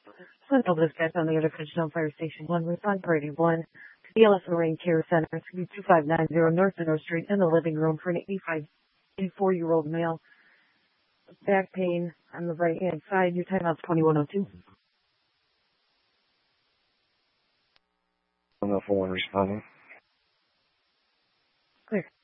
Central Dispatch on the Intercontinental Fire Station 1, respond party 1 to the LS Marine Care Center, 2590 North Monroe Street, in the living room for an 84-year-old male. Back pain on the right-hand side. Your timeout's 21:02. On the phone responding. Clear.